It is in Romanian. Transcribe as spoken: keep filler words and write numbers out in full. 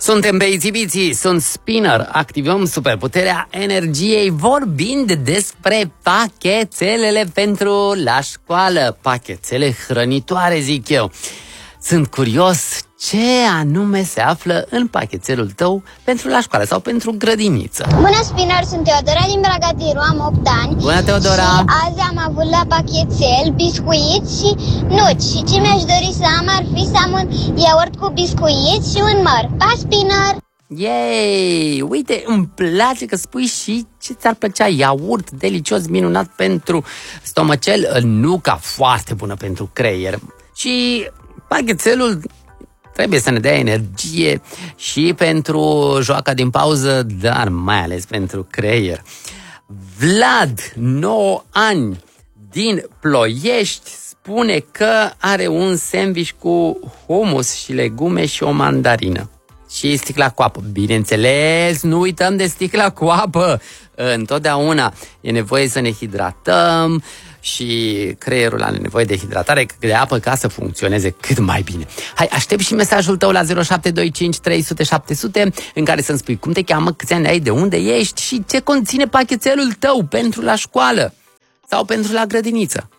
Suntem pe Itibiții, sunt Spinner, activăm superputerea energiei vorbind despre pachetelele pentru la școală, pachetele hrănitoare, zic eu. Sunt curios ce anume se află în pachetelul tău pentru la școală sau pentru grădiniță. Bună, Spinner, sunt Teodora din Bragadiru, am opt ani. Bună, Teodora! Și azi am avut la pachetel biscuiți și nuci. Și ce mi-aș dori să am ar fi să am un iaurt cu biscuiți și un măr. Pa, Spinner! Yay! Uite, îmi place că spui și ce ți-ar plăcea. Iaurt delicios, minunat pentru stomacel, nuca foarte bună pentru creier. Și pachetelul trebuie să ne dea energie și pentru joaca din pauză, dar mai ales pentru creier. Vlad, nouă ani, din Ploiești, spune că are un sandwich cu hummus și legume și o mandarină. Și sticla cu apă. Bineînțeles, nu uităm de sticla cu apă. Întotdeauna e nevoie să ne hidratăm și creierul are nevoie de hidratare, de apă, ca să funcționeze cât mai bine. Hai, aștept și mesajul tău la zero șapte doi cinci trei zero zero șapte zero zero în care să-mi spui cum te cheamă, câți ani ai, de unde ești și ce conține pachetelul tău pentru la școală sau pentru la grădiniță.